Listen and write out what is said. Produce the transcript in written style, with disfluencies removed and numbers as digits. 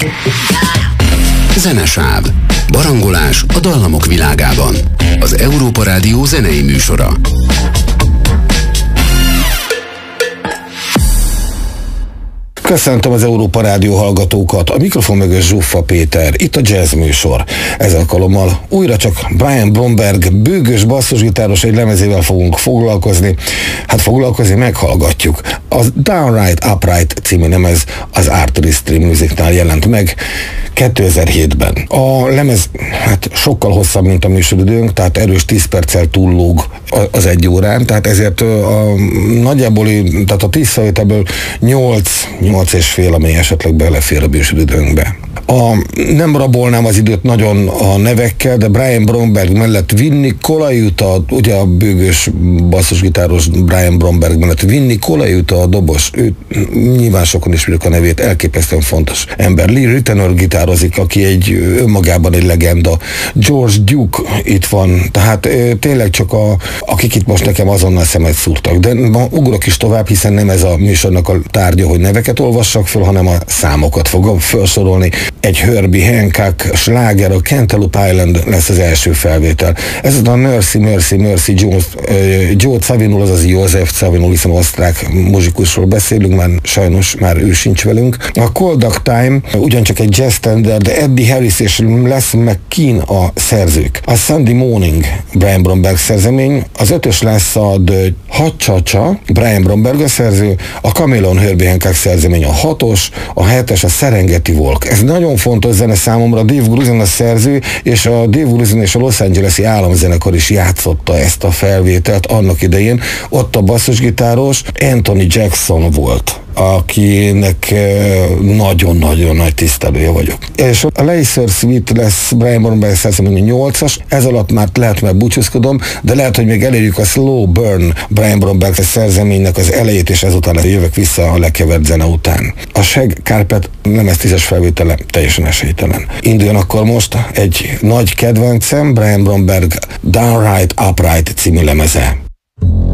Zenesáv. Barangolás a dallamok világában. Az Európa Rádió zenei műsora. Köszöntöm az Európa Rádió hallgatókat, a mikrofon mögött Zsuffa Péter, itt a jazz műsor. Ez alkalommal újra csak Brian Bromberg bőgős basszusgitáros egy lemezével fogunk foglalkozni. Hát foglalkozni meghallgatjuk. A Downright Upright című lemez az Artistry Musicnál jelent meg 2007-ben. A lemez hát sokkal hosszabb, mint a műsoridőnk, tehát erős 10 perccel túllóg az 1 órán, tehát ezért nagyjából, tehát a 10 szavítból 8 és fél, amely esetleg belefér a műsoridőnkbe. Nem rabolnám az időt nagyon a nevekkel, de Brian Bromberg mellett Vinnie Colaiuta, ugye a bőgős basszusgitáros Brian Bromberg mellett Vinnie Colaiuta a dobos, ő nyilván sokan ismerik a nevét, elképesztően fontos ember. Lee Ritenour gitározik, aki önmagában egy legenda. George Duke itt van, tehát tényleg csak akik itt most nekem azonnal szemet szúrtak. De ma ugrok is tovább, hiszen nem ez a műsornak a tárgya, hogy neveket olvassak föl, hanem a számokat fogom felsorolni. Egy Herbie Hancock sláger, a Cantaloupe Island lesz az első felvétel. Ez a Mercy Joe Zawinul, azaz József Zawinul, hiszen osztrák muzsikusról beszélünk, már sajnos már ő sincs velünk. A Cold Duck Time ugyancsak egy jazz standard, de Eddie Harris és Les McKean a szerzők. A Sunday Morning Brian Bromberg szerzemény, az 5-ös lesz a The Hot Cha-Cha, Brian Bromberg a szerző, a Chameleon Herbie Hancock szerzemény a 6-os, a 7-es a Serengeti Walk. Ez nagyon fontos zene számomra, Dave Grusin a szerző, és a Dave Grusin és a Los Angeles-i államzenekar is játszotta ezt a felvételt annak idején. Ott a basszusgitáros Anthony Jackson volt, akinek nagyon-nagyon nagy tisztelője vagyok. És a Laser Suite lesz Brian Bromberg szerzemény 8-as, ez alatt már lehet, mert búcsúzkodom, de lehet, hogy még elérjük a Slow Burn Brian Bromberg szerzeménynek az elejét, és ezután jövök vissza a lekevert zene után. A Shag Carpet lemez 10-es felvétele teljesen esélytelen. Induljon akkor most egy nagy kedvencem, Brian Bromberg Downright Upright című lemeze.